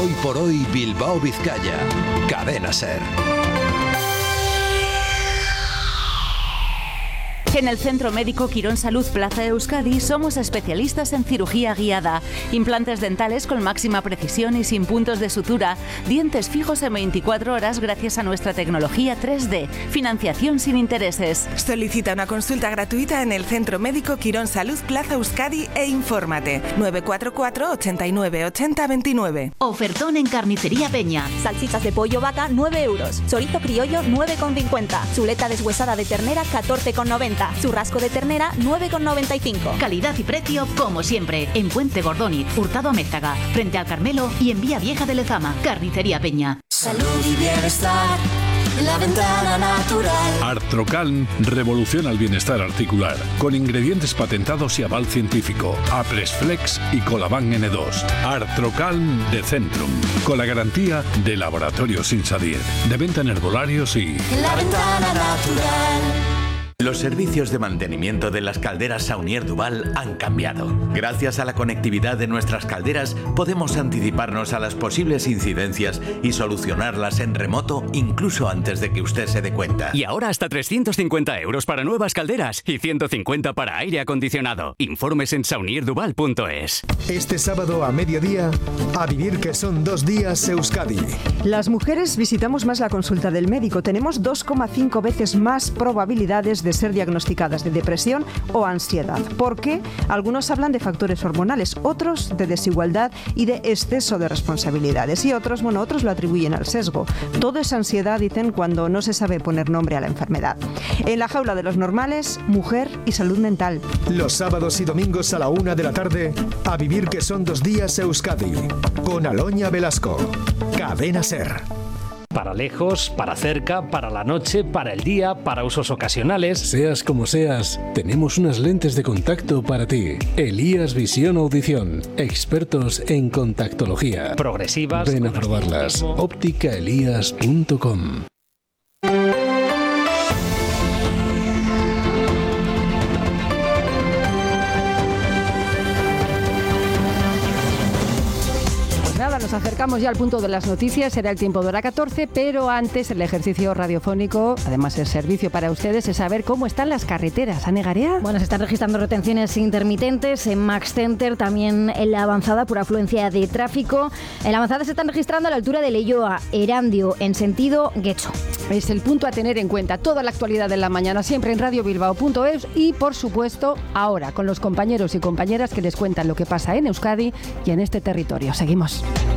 Hoy por hoy Bilbao Vizcaya. Cadena SER. En el Centro Médico Quirón Salud Plaza Euskadi somos especialistas en cirugía guiada, implantes dentales con máxima precisión y sin puntos de sutura, dientes fijos en 24 horas gracias a nuestra tecnología 3D, financiación sin intereses. Solicita una consulta gratuita en el Centro Médico Quirón Salud Plaza Euskadi e infórmate 944 89 80 29. Ofertón en Carnicería Peña. Salchichas de pollo vaca 9 euros, chorizo criollo 9,50, chuleta deshuesada de ternera 14,90. Churrasco de ternera 9,95. Calidad y precio como siempre. En Puente Gordóniz, Hurtado Amézaga, frente al Carmelo y en Vía Vieja de Lezama. Carnicería Peña. Salud y bienestar en la ventana natural. Artrocalm revoluciona el bienestar articular con ingredientes patentados y aval científico. Apresflex y Colaban N2. Artrocalm de Centrum, con la garantía de Laboratorios Insadir, de venta en herbolarios y En la ventana natural. Los servicios de mantenimiento de las calderas Saunier Duval han cambiado. Gracias a la conectividad de nuestras calderas, podemos anticiparnos a las posibles incidencias y solucionarlas en remoto incluso antes de que usted se dé cuenta. Y ahora hasta 350 euros para nuevas calderas y 150 para aire acondicionado. Informes en saunierduval.es. Este sábado a mediodía, a vivir que son 2 días Euskadi. Las mujeres visitamos más la consulta del médico. Tenemos 2,5 veces más probabilidades de ser diagnosticadas de depresión o ansiedad. ¿Por qué? Algunos hablan de factores hormonales, otros de desigualdad y de exceso de responsabilidades. Y otros lo atribuyen al sesgo. Todo es ansiedad, dicen, cuando no se sabe poner nombre a la enfermedad. En la jaula de los normales, mujer y salud mental. Los sábados y domingos a la 1 de la tarde, a vivir que son 2 días Euskadi. Con Aloña Velasco. Cadena SER. Para lejos, para cerca, para la noche, para el día, para usos ocasionales. Seas como seas, tenemos unas lentes de contacto para ti. Elías Visión Audición, expertos en contactología. Progresivas. Ven a probarlas. Ópticaelías.com. Nos acercamos ya al punto de las noticias, será el tiempo de hora 14, pero antes el ejercicio radiofónico, además el servicio para ustedes, es saber cómo están las carreteras. ¿Ane Garea? Bueno, se están registrando retenciones intermitentes en Max Center, también en la avanzada por afluencia de tráfico. En la avanzada se están registrando a la altura de Leioa, Erandio, en sentido Guecho. Es el punto a tener en cuenta. Toda la actualidad de la mañana siempre en radiobilbao.es y, por supuesto, ahora con los compañeros y compañeras que les cuentan lo que pasa en Euskadi y en este territorio. Seguimos.